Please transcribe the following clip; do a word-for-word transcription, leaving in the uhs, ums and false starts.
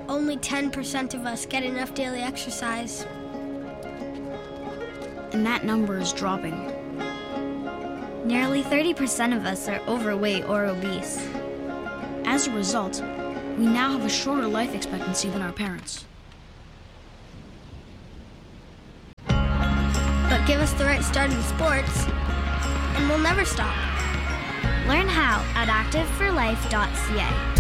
only ten percent of us get enough daily exercise. And that number is dropping. Nearly thirty percent of us are overweight or obese. As a result, we now have a shorter life expectancy than our parents. But give us the right start in sports, and we'll never stop. Learn how at active for life dot c a.